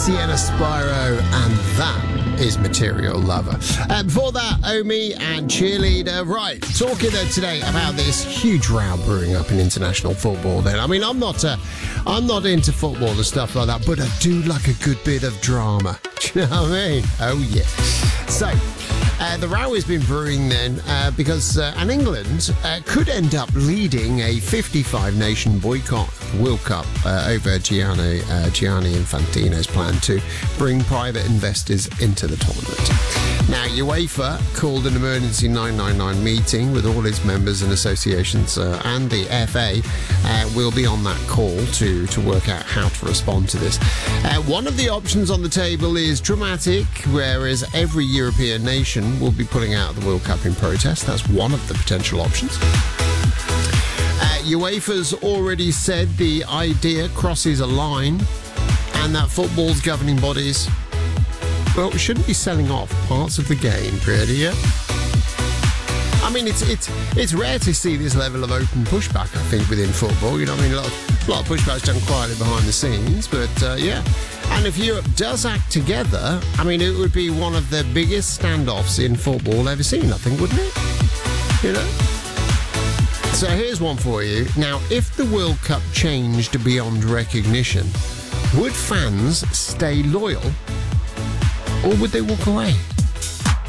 Sienna Spyro, and that is Material Lover. Before that, Omi and Cheerleader. Right, talking today about this huge row brewing up in international football. Then, I mean, I'm not into football and stuff like that, but I do like a good bit of drama. Do you know what I mean? Oh yeah. So, the row has been brewing then because England could end up leading a 55-nation boycott World Cup over Gianni Infantino's plan to bring private investors into the tournament. Now, UEFA called an emergency 999 meeting with all its members and associations, and the FA will be on that call to work out how to respond to this. One of the options on the table is dramatic, whereas every European nation will be pulling out of the World Cup in protest. That's one of the potential options. UEFA's already said the idea crosses a line and that football's governing bodies, well, shouldn't be selling off parts of the game, really, yeah? I mean, it's rare to see this level of open pushback, I think, within football. You know what I mean? A lot of pushback's done quietly behind the scenes, but yeah. And if Europe does act together, I mean, it would be one of the biggest standoffs in football ever seen, I think, wouldn't it? You know? So here's one for you. Now, if the World Cup changed beyond recognition, would fans stay loyal or would they walk away?